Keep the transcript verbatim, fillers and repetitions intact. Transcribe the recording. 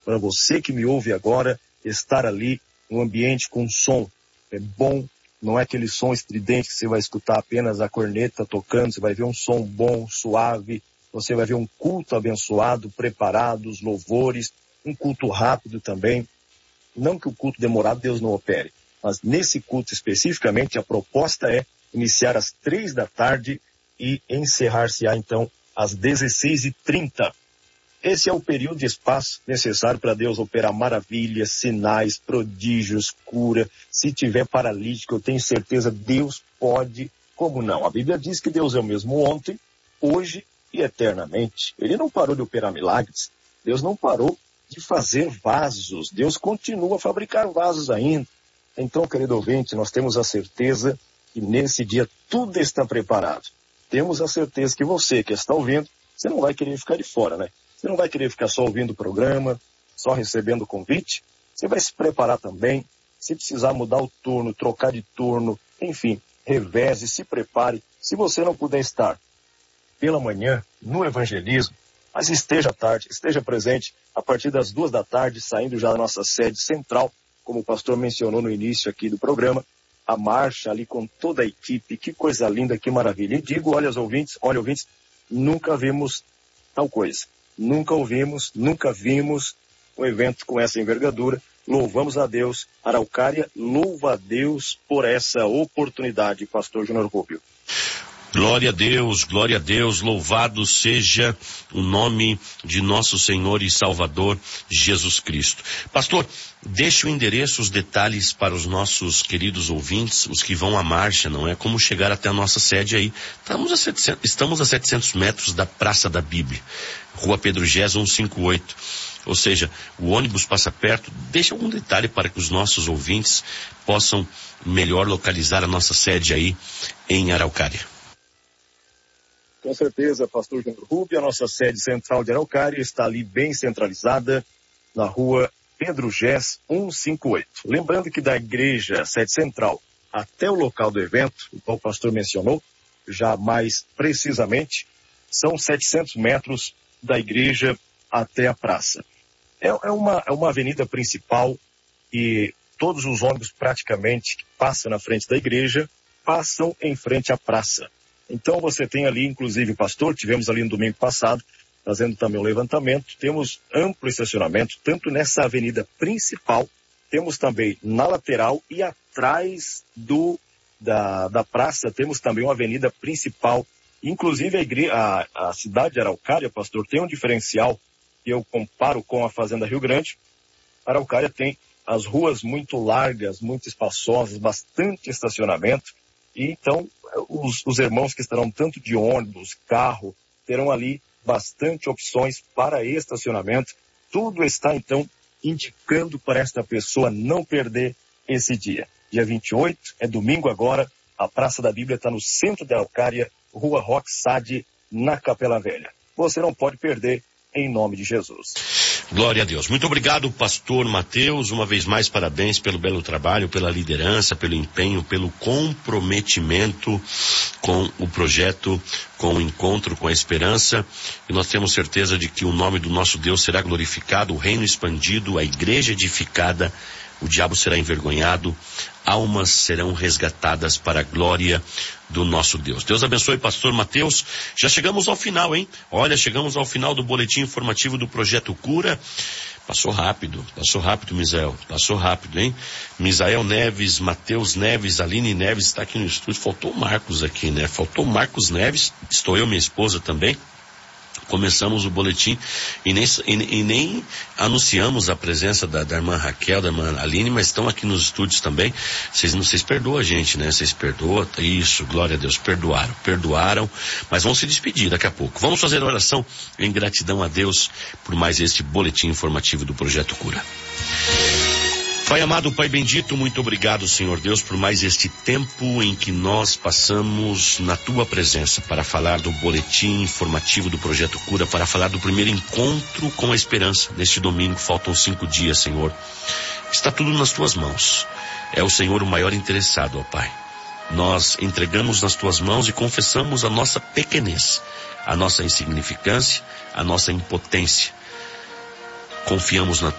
para você que me ouve agora, estar ali num ambiente com som é bom, não é aquele som estridente que você vai escutar apenas a corneta tocando, você vai ver um som bom, suave, você vai ver um culto abençoado, preparado, os louvores, um culto rápido também. Não que o culto demorado Deus não opere, mas nesse culto especificamente a proposta é iniciar às três da tarde e encerrar-se-á então às dezesseis e trinta. Esse é o período de espaço necessário para Deus operar maravilhas, sinais, prodígios, cura. Se tiver paralítico, eu tenho certeza Deus pode, como não? A Bíblia diz que Deus é o mesmo ontem, hoje e eternamente. Ele não parou de operar milagres. Deus não parou de fazer vasos. Deus continua a fabricar vasos ainda. Então, querido ouvinte, nós temos a certeza que nesse dia tudo está preparado. Temos a certeza que você que está ouvindo, você não vai querer ficar de fora, né? Você não vai querer ficar só ouvindo o programa, só recebendo o convite. Você vai se preparar também. Se precisar mudar o turno, trocar de turno, enfim, reveze, se prepare. Se você não puder estar pela manhã no evangelismo, mas esteja à tarde, esteja presente a partir das duas da tarde, saindo já da nossa sede central, como o pastor mencionou no início aqui do programa, a marcha ali com toda a equipe, que coisa linda, que maravilha. E digo, olha os ouvintes, olha ouvintes, nunca vimos tal coisa. Nunca ouvimos, nunca vimos um evento com essa envergadura. Louvamos a Deus. Araucária, louva a Deus por essa oportunidade, pastor Júnior Rubio. Glória a Deus, glória a Deus, louvado seja o nome de nosso Senhor e Salvador Jesus Cristo. Pastor, deixe o endereço, os detalhes para os nossos queridos ouvintes, os que vão à marcha, não é? Como chegar até a nossa sede aí. Estamos a setecentos, estamos a setecentos metros da Praça da Bíblia, Rua Pedro Gés, cento e cinquenta e oito. Ou seja, o ônibus passa perto. Deixe algum detalhe para que os nossos ouvintes possam melhor localizar a nossa sede aí em Araucária. Com certeza, pastor Júnior Rubio, a nossa sede central de Araucária está ali bem centralizada na rua Pedro Gés, cento e cinquenta e oito. Lembrando que da igreja sede central até o local do evento, o qual o pastor mencionou, já mais precisamente, são setecentos metros da igreja até a praça. É, é, uma, é uma avenida principal e todos os ônibus praticamente que passam na frente da igreja passam em frente à praça. Então você tem ali, inclusive, pastor, tivemos ali no domingo passado, fazendo também o levantamento, temos amplo estacionamento, tanto nessa avenida principal, temos também na lateral e atrás do, da, da praça, temos também uma avenida principal. Inclusive a, igreja, a, a cidade de Araucária, pastor, tem um diferencial que eu comparo com a Fazenda Rio Grande. Araucária tem as ruas muito largas, muito espaçosas, bastante estacionamento. E então, os, os irmãos que estarão tanto de ônibus, carro, terão ali bastante opções para estacionamento. Tudo está, então, indicando para esta pessoa não perder esse dia. Dia vinte e oito, é domingo agora, a Praça da Bíblia está no centro de Araucária, Rua Roque Sade, na Capela Velha. Você não pode perder, em nome de Jesus. Glória a Deus. Muito obrigado, pastor Mateus. Uma vez mais, parabéns pelo belo trabalho, pela liderança, pelo empenho, pelo comprometimento com o projeto, com o encontro, com a esperança. E nós temos certeza de que o nome do nosso Deus será glorificado, o reino expandido, a igreja edificada, o diabo será envergonhado, almas serão resgatadas para a glória do nosso Deus. Deus abençoe, pastor Mateus. Já chegamos ao final, hein? Olha, chegamos ao final do boletim informativo do Projeto Cura. Passou rápido, passou rápido, Misael, passou rápido, hein? Misael Neves, Mateus Neves, Aline Neves está aqui no estúdio. Faltou o Marcos aqui, né? Faltou o Marcos Neves, estou eu, minha esposa também. Começamos o boletim e nem, e, e nem anunciamos a presença da, da irmã Raquel, da irmã Aline, mas estão aqui nos estúdios também. Vocês não, vocês perdoam a gente, né? Vocês perdoam, isso, glória a Deus, perdoaram, perdoaram, mas vão se despedir daqui a pouco. Vamos fazer oração em gratidão a Deus por mais este boletim informativo do Projeto Cura. Pai amado, Pai bendito, muito obrigado, Senhor Deus, por mais este tempo em que nós passamos na Tua presença para falar do boletim informativo do Projeto Cura, para falar do primeiro encontro com a esperança. Neste domingo faltam cinco dias, Senhor. Está tudo nas Tuas mãos. É o Senhor o maior interessado, ó Pai. Nós entregamos nas Tuas mãos e confessamos a nossa pequenez, a nossa insignificância, a nossa impotência. Confiamos na